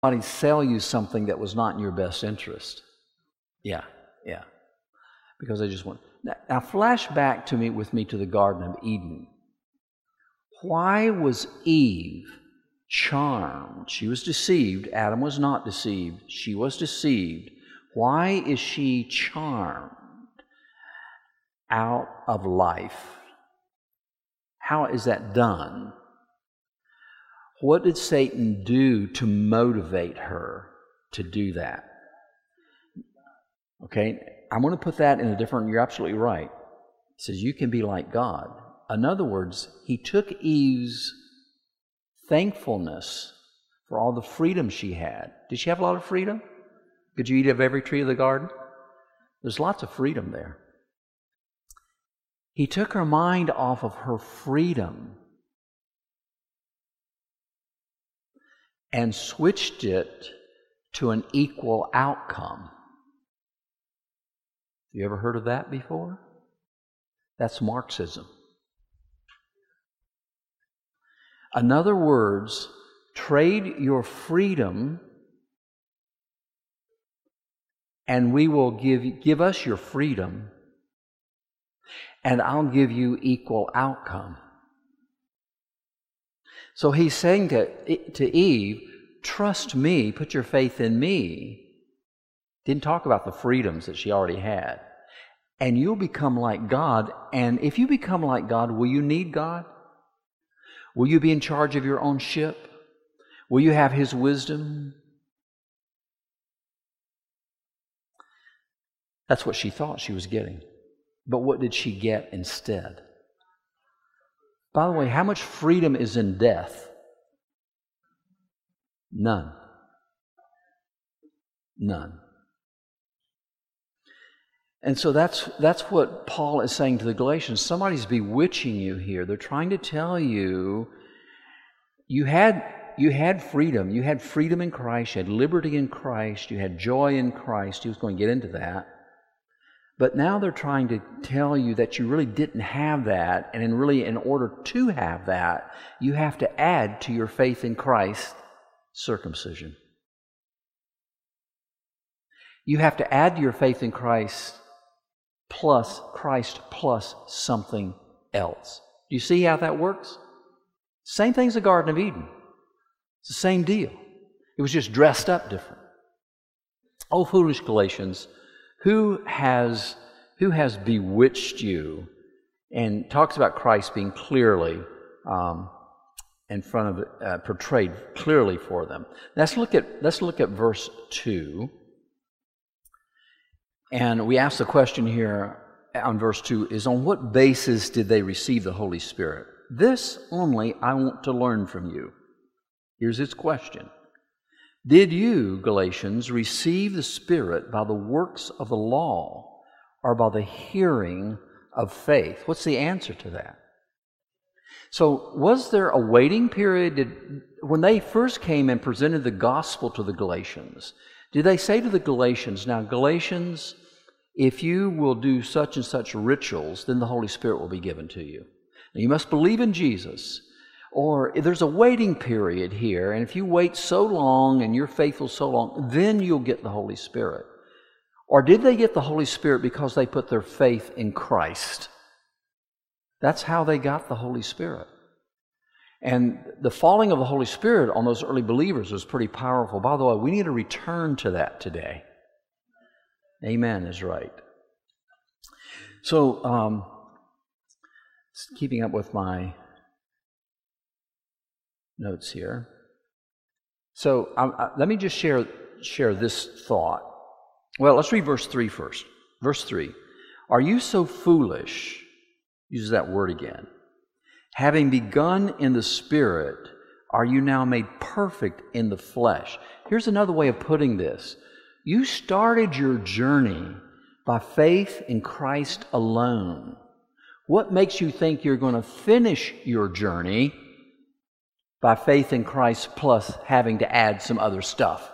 somebody sell you something that was not in your best interest. Yeah. Because they just want... Now flash back with me to the Garden of Eden. Why was Eve charmed? She was deceived. Adam was not deceived. She was deceived. Why is she charmed out of life? How is that done? What did Satan do to motivate her to do that? Okay, I'm going to put that in a different... You're absolutely right. It says you can be like God. In other words, he took Eve's thankfulness for all the freedom she had. Did she have a lot of freedom? Could you eat of every tree of the garden? There's lots of freedom there. He took her mind off of her freedom and switched it to an equal outcome. You ever heard of that before? That's Marxism. In other words, trade your freedom and we will give us your freedom and I'll give you equal outcome. So he's saying to Eve, trust me, put your faith in me. Didn't talk about the freedoms that she already had. And you'll become like God. And if you become like God, will you need God? Will you be in charge of your own ship? Will you have His wisdom? That's what she thought she was getting. But what did she get instead? By the way, how much freedom is in death? None. None. And so that's what Paul is saying to the Galatians. Somebody's bewitching you here. They're trying to tell you, you had freedom. You had freedom in Christ. You had liberty in Christ. You had joy in Christ. He was going to get into that. But now they're trying to tell you that you really didn't have that. And in order to have that, you have to add to your faith in Christ circumcision. You have to add to your faith in Christ plus something else. Do you see how that works? Same thing as the Garden of Eden. It's the same deal. It was just dressed up different. Oh, foolish Galatians, who has bewitched you? And talks about Christ being clearly in front of portrayed clearly for them. Let's look at verse 2. And we ask the question here on verse 2 is, on what basis did they receive the Holy Spirit? This only I want to learn from you. Here's its question. Did you, Galatians, receive the Spirit by the works of the law or by the hearing of faith? What's the answer to that? So was there a waiting period? When they first came and presented the gospel to the Galatians, did they say to the Galatians, now Galatians, if you will do such and such rituals, then the Holy Spirit will be given to you. Now, you must believe in Jesus. Or if there's a waiting period here, and if you wait so long and you're faithful so long, then you'll get the Holy Spirit. Or did they get the Holy Spirit because they put their faith in Christ? That's how they got the Holy Spirit. And the falling of the Holy Spirit on those early believers was pretty powerful. By the way, we need to return to that today. Amen is right. So, keeping up with my notes here. So, let me just share this thought. Well, let's read verse 3 first. Verse 3. Are you so foolish? Use that word again. Having begun in the Spirit, are you now made perfect in the flesh? Here's another way of putting this. You started your journey by faith in Christ alone. What makes you think you're going to finish your journey by faith in Christ plus having to add some other stuff?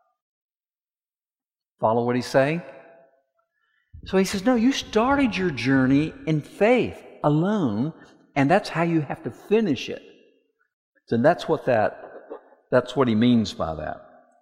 Follow what he's saying? So he says, no, you started your journey in faith alone, and that's how you have to finish it. So that's what he means by that.